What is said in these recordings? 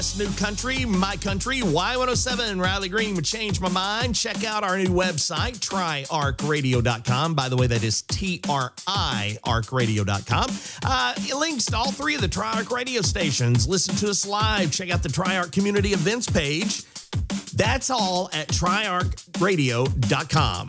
New country, my country, Y107. Riley Green would change my mind. Check out our new website, triarchradio.com. By the way, that is TRIarchradio.com. Links to all three of the Triarch radio stations. Listen to us live. Check out the Triarch community events page. That's all at triarchradio.com.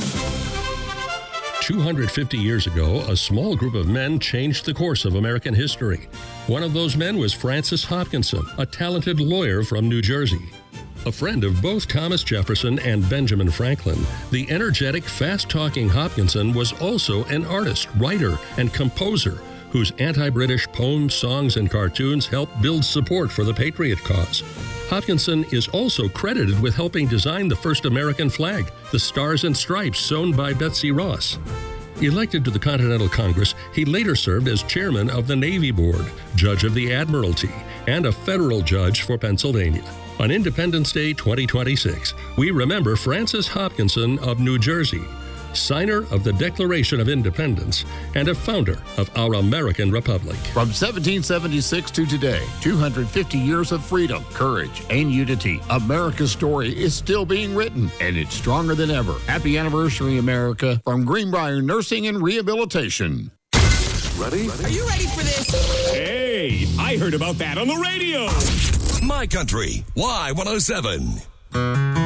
250 years ago, a small group of men changed the course of American history. One of those men was Francis Hopkinson, a talented lawyer from New Jersey. A friend of both Thomas Jefferson and Benjamin Franklin, the energetic, fast-talking Hopkinson was also an artist, writer, and composer whose anti-British poems, songs, and cartoons helped build support for the Patriot cause. Hopkinson is also credited with helping design the first American flag, the Stars and Stripes sewn by Betsy Ross. Elected to the Continental Congress, he later served as chairman of the Navy Board, judge of the Admiralty, and a federal judge for Pennsylvania. On Independence Day 2026, we remember Francis Hopkinson of New Jersey, signer of the Declaration of Independence and a founder of our American Republic. From 1776 to today, 250 years of freedom, courage, and unity. America's story is still being written, and it's stronger than ever. Happy anniversary, America, from Greenbrier Nursing and Rehabilitation. Ready? Are you ready for this? Hey, I heard about that on the radio. My Country, Y107.